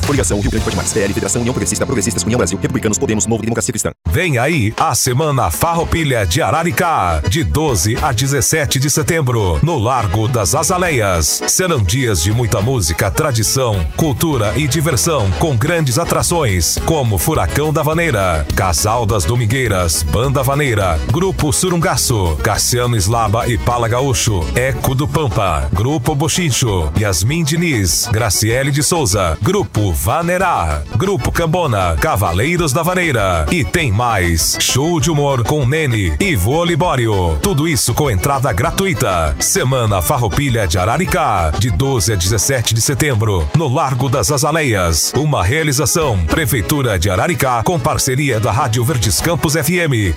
Coligação Rio Grande Pode Mais, PL, Federação União Progressista, Progressistas, União Brasil, Republicanos, Podemos, Novo, Democracia Cristã. Vem aí a Semana Farroupilha de Araricá, de 12 a 17 de setembro, no Largo das Azaleias. Serão dias de muita música, tradição, cultura e diversão, com grandes atrações, como Furacão da Vaneira, Casal das Domingueiras, Banda Vaneira, Grupo Surungaço, Cassiano Slaba e Pala Gaúcho, Eco do Pampa, Grupo Bochincho, Yasmin Diniz, Graciele de Souza, Grupo Vanerá, Grupo Cambona, Cavaleiros da Vaneira. E tem mais, show de humor com Nene e Vô Libório. Tudo isso com entrada gratuita. Semana Farroupilha de Araricá, de 12 a 17 de setembro, no Largo das Azaleias. Uma realização, Prefeitura de Araricá, com parceria da Rádio Verdes Campos FM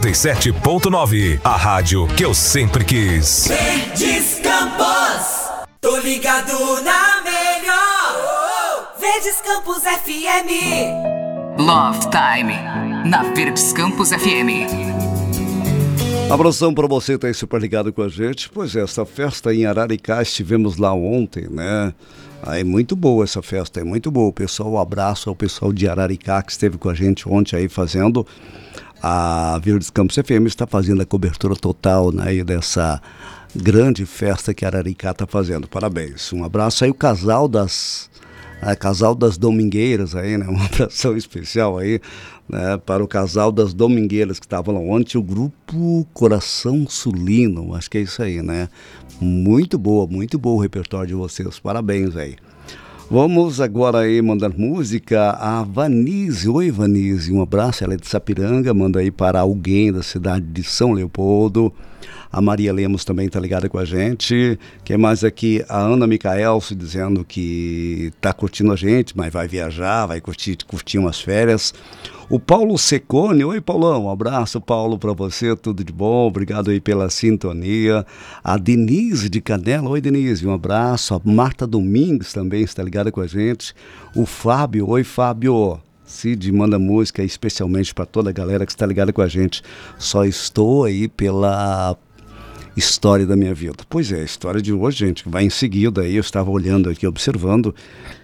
97.9, a rádio que eu sempre quis. Verdes Campos, tô ligado na melhor. Verdes Campos FM. Love Time, na Verdes Campos FM. Abração para você, tá aí super ligado com a gente. Pois é, essa festa em Araricá, estivemos lá ontem, né? Aí muito boa essa festa, é muito boa. Pessoal, um abraço ao pessoal de Araricá que esteve com a gente ontem aí fazendo. A Verdes Campos FM está fazendo a cobertura total, né, dessa grande festa que Araricá está fazendo. Parabéns. Um abraço aí o casal das Domingueiras aí, né? Uma abração especial aí, né, para o casal das Domingueiras que estavam lá ontem, o grupo Coração Sulino, acho que é isso aí, né? Muito bom o repertório de vocês, parabéns aí. Vamos agora aí mandar música a Vanise. Oi, Vanise, um abraço, ela é de Sapiranga, manda aí para alguém da cidade de São Leopoldo. A Maria Lemos também está ligada com a gente. Quem mais aqui? A Ana Micaelso dizendo que está curtindo a gente, mas vai viajar, vai curtir umas férias. O Paulo Secone, oi Paulão, um abraço Paulo para você, tudo de bom, obrigado aí pela sintonia. A Denise de Canela, oi Denise, um abraço. A Marta Domingues também está ligada com a gente. O Fábio, oi Fábio. Cid manda música especialmente para toda a galera que está ligada com a gente. Só estou aí pela história da minha vida. Pois é, a história de hoje, gente, vai em seguida aí, eu estava olhando aqui, observando.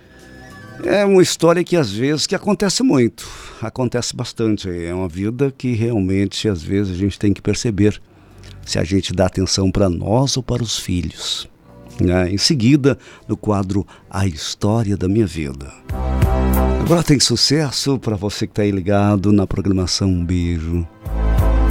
É uma história que às vezes que acontece muito, acontece bastante. É uma vida que realmente às vezes a gente tem que perceber se a gente dá atenção para nós ou para os filhos. Em seguida, no quadro A História da Minha Vida. Agora tem sucesso para você que está aí ligado na programação. Um beijo.